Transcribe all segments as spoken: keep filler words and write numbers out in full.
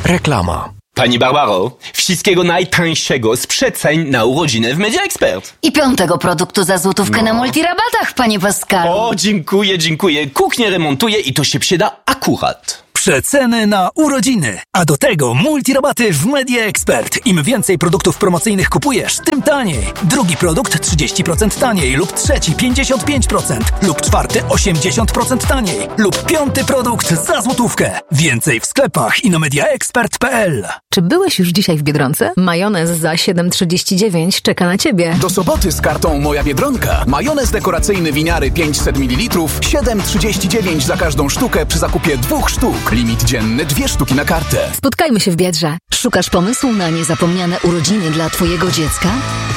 Reklama. Pani Barbaro, wszystkiego najtańszego z przeceń na urodziny w Media Expert. I piątego produktu za złotówkę no. na multirabatach, panie Pascalu. O, dziękuję, dziękuję. Kuchnię remontuję i to się przyda akurat. Przeceny na urodziny, a do tego multirabaty w Media Expert. Im więcej produktów promocyjnych kupujesz, tym taniej. Drugi produkt trzydzieści procent taniej lub trzeci pięćdziesiąt pięć procent lub czwarty osiemdziesiąt procent taniej lub piąty produkt za złotówkę. Więcej w sklepach i na mediaexpert kropka p l. Czy byłeś już dzisiaj w Biedronce? Majonez za siedem trzydzieści dziewięć czeka na ciebie. Do soboty z kartą Moja Biedronka. Majonez dekoracyjny winiary pięćset mililitrów, siedem trzydzieści dziewięć za każdą sztukę przy zakupie dwóch sztuk. Limit dzienny dwie sztuki na kartę. Spotkajmy się w Biedrze. Szukasz pomysłu na niezapomniane urodziny dla twojego dziecka?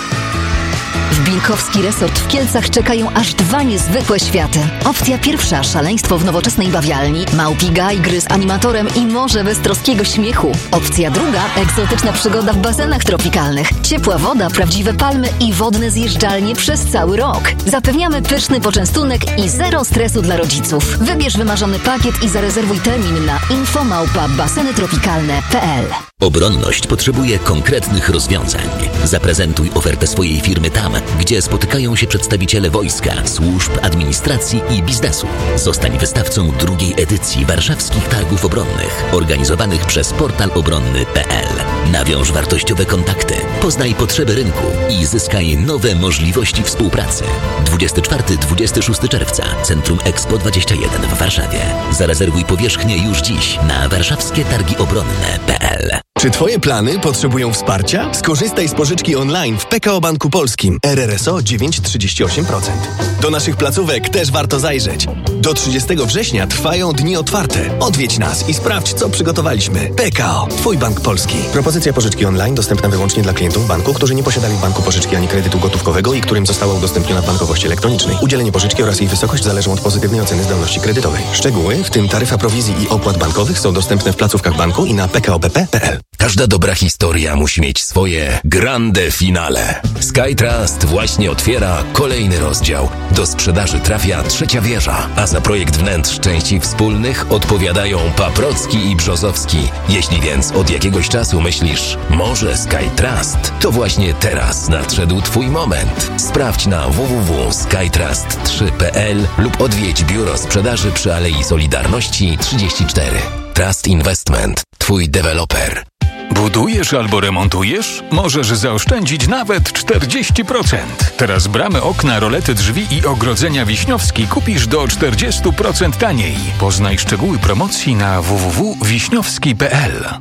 W Bilkowski Resort w Kielcach czekają aż dwa niezwykłe światy. Opcja pierwsza, szaleństwo w nowoczesnej bawialni, małpi gaj, gry z animatorem i morze beztroskiego śmiechu. Opcja druga, egzotyczna przygoda w basenach tropikalnych, ciepła woda, prawdziwe palmy i wodne zjeżdżalnie przez cały rok. Zapewniamy pyszny poczęstunek i zero stresu dla rodziców. Wybierz wymarzony pakiet i zarezerwuj termin na info małpa baseny tropikalne kropka p l. Obronność potrzebuje konkretnych rozwiązań. Zaprezentuj ofertę swojej firmy tam, gdzie spotykają się przedstawiciele wojska, służb, administracji i biznesu. Zostań wystawcą drugiej edycji Warszawskich Targów Obronnych, organizowanych przez portal obronny kropka p l. Nawiąż wartościowe kontakty, poznaj potrzeby rynku i zyskaj nowe możliwości współpracy. dwudziestego czwartego do dwudziestego szóstego czerwca, Centrum Expo dwadzieścia jeden w Warszawie. Zarezerwuj powierzchnię już dziś na warszawskie targi obronne kropka p l. Czy twoje plany potrzebują wsparcia? Skorzystaj z pożyczki online w P K O Banku Polskim. R R S O dziewięć przecinek trzydzieści osiem procent. Do naszych placówek też warto zajrzeć. Do trzydziestego września trwają dni otwarte. Odwiedź nas i sprawdź, co przygotowaliśmy. P K O. Twój bank polski. Propozycja pożyczki online dostępna wyłącznie dla klientów banku, którzy nie posiadali w banku pożyczki ani kredytu gotówkowego i którym została udostępniona w bankowości elektronicznej. Udzielenie pożyczki oraz jej wysokość zależą od pozytywnej oceny zdolności kredytowej. Szczegóły, w tym taryfa prowizji i opłat bankowych, są dostępne w placówkach banku i na p k o b p kropka p l. Każda dobra historia musi mieć swoje grande finale. SkyTrust właśnie otwiera kolejny rozdział. Do sprzedaży trafia trzecia wieża, a za projekt wnętrz części wspólnych odpowiadają Paprocki i Brzozowski. Jeśli więc od jakiegoś czasu myślisz, może SkyTrust, to właśnie teraz nadszedł twój moment. Sprawdź na w w w kropka skytrust trzy kropka p l lub odwiedź biuro sprzedaży przy Alei Solidarności trzydzieści cztery. Trust Investment, twój deweloper. Budujesz albo remontujesz? Możesz zaoszczędzić nawet czterdzieści procent. Teraz bramy, okna, rolety drzwi i ogrodzenia Wiśniowski kupisz do czterdzieści procent taniej. Poznaj szczegóły promocji na w w w kropka wiśniowski kropka p l.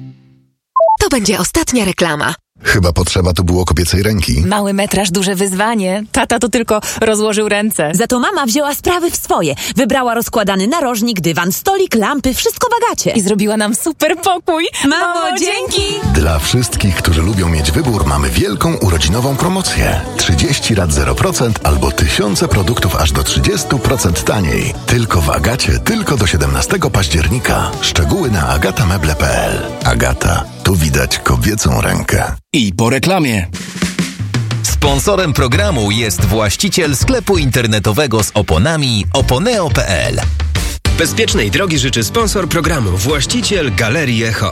To będzie ostatnia reklama. Chyba potrzeba tu było kobiecej ręki. Mały metraż, duże wyzwanie. Tata to tylko rozłożył ręce. Za to mama wzięła sprawy w swoje. Wybrała rozkładany narożnik, dywan, stolik, lampy, wszystko w Agacie. I zrobiła nam super pokój. Mamo, dzięki! Dla wszystkich, którzy lubią mieć wybór, mamy wielką urodzinową promocję. trzydzieści rat zero procent albo tysiące produktów aż do trzydzieści procent taniej. Tylko w Agacie, tylko do siedemnastego października. Szczegóły na agatameble kropka p l. Agata, tu widać kobiecą rękę. I po reklamie. Sponsorem programu jest właściciel sklepu internetowego z oponami oponeo kropka p l. Bezpiecznej drogi życzy sponsor programu, właściciel Galerii Echo.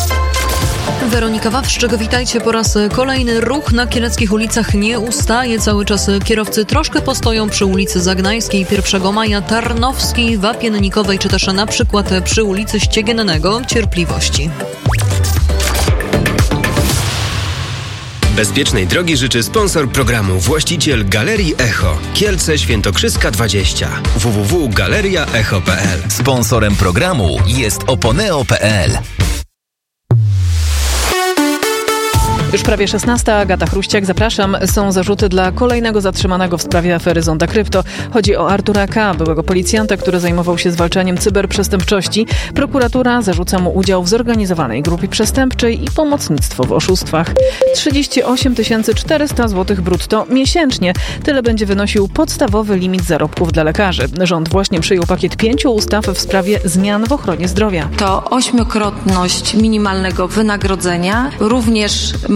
Weronika Wawrzyk, witajcie po raz kolejny. Ruch na kieleckich ulicach nie ustaje cały czas. Kierowcy troszkę postoją przy ulicy Zagnańskiej, pierwszego maja, Tarnowskiej, Wapiennikowej, czy też na przykład przy ulicy Ściegiennego. Cierpliwości. Bezpiecznej drogi życzy sponsor programu, właściciel Galerii Echo. Kielce Świętokrzyska dwadzieścia. w w w kropka galeria echo kropka p l. Sponsorem programu jest oponeo kropka p l. Już prawie szesnasta, Agata Chruściak, zapraszam. Są zarzuty dla kolejnego zatrzymanego w sprawie afery Zonda Krypto. Chodzi o Artura K., byłego policjanta, który zajmował się zwalczaniem cyberprzestępczości. Prokuratura zarzuca mu udział w zorganizowanej grupie przestępczej i pomocnictwo w oszustwach. trzydzieści osiem tysięcy czterysta złotych brutto miesięcznie. Tyle będzie wynosił podstawowy limit zarobków dla lekarzy. Rząd właśnie przyjął pakiet pięciu ustaw w sprawie zmian w ochronie zdrowia. To ośmiokrotność minimalnego wynagrodzenia, również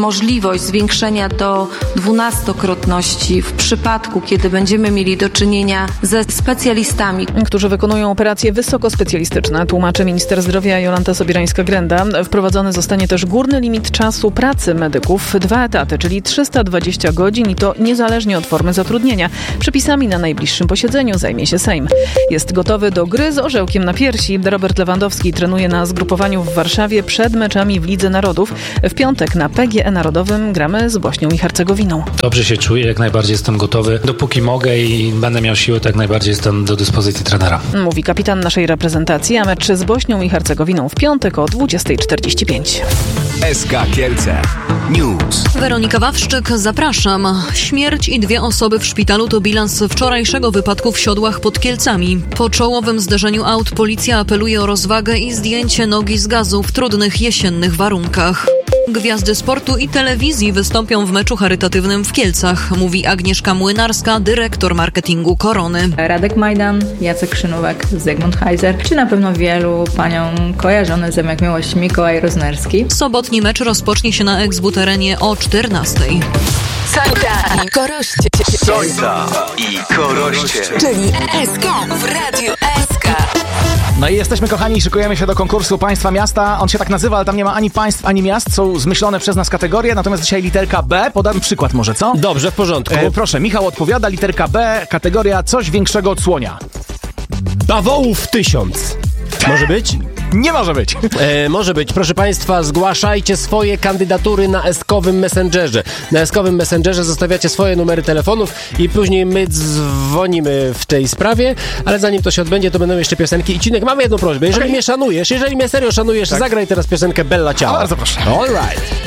możliwość zwiększenia do dwunastokrotności w przypadku, kiedy będziemy mieli do czynienia ze specjalistami, którzy wykonują operacje wysokospecjalistyczne, tłumaczy minister zdrowia Jolanta Sobirańska-Grenda. Wprowadzony zostanie też górny limit czasu pracy medyków, dwa etaty, czyli trzysta dwadzieścia godzin i to niezależnie od formy zatrudnienia. Przepisami na najbliższym posiedzeniu zajmie się Sejm. Jest gotowy do gry z orzełkiem na piersi. Robert Lewandowski trenuje na zgrupowaniu w Warszawie przed meczami w Lidze Narodów. W piątek na P G E Narodowym gramy z Bośnią i Hercegowiną. Dobrze się czuję, jak najbardziej jestem gotowy. Dopóki mogę i będę miał siłę, to jak najbardziej jestem do dyspozycji trenera. Mówi kapitan naszej reprezentacji, a mecz z Bośnią i Hercegowiną w piątek o dwudziesta czterdzieści pięć. S K Kielce News. Weronika Wawrzyk, zapraszam. Śmierć i dwie osoby w szpitalu to bilans wczorajszego wypadku w Siodłach pod Kielcami. Po czołowym zderzeniu aut policja apeluje o rozwagę i zdjęcie nogi z gazu w trudnych jesiennych warunkach. Gwiazdy sportu i telewizji wystąpią w meczu charytatywnym w Kielcach, mówi Agnieszka Młynarska, dyrektor marketingu Korony. Radek Majdan, Jacek Szynówek, Zygmunt Heiser, czy na pewno wielu paniom kojarzony Zemek Miłości Mikołaj Roznerski. Sobotni mecz rozpocznie się na Ex-Buterenie o czternastej. Sońca i Koroście. Sońca i Koroście. Czyli S K w Radiu S K. No i jesteśmy, kochani, szykujemy się do konkursu Państwa Miasta. On się tak nazywa, ale tam nie ma ani państw, ani miast. Są zmyślone przez nas kategorie, natomiast dzisiaj literka B. Podam przykład może, co? Dobrze, w porządku. E, proszę, Michał odpowiada, literka B, kategoria coś większego od słonia. Bawołów tysiąc. Może być? Nie może być. E, może być. Proszę Państwa, zgłaszajcie swoje kandydatury na S-kowym Messengerze. Na S-kowym Messengerze zostawiacie swoje numery telefonów i później my dzwonimy w tej sprawie, ale zanim to się odbędzie, to będą jeszcze piosenki. I Cinek, mamy jedną prośbę. Jeżeli okay. mnie szanujesz, jeżeli mnie serio szanujesz, tak. zagraj teraz piosenkę Bella Ciao. Bardzo proszę. All right.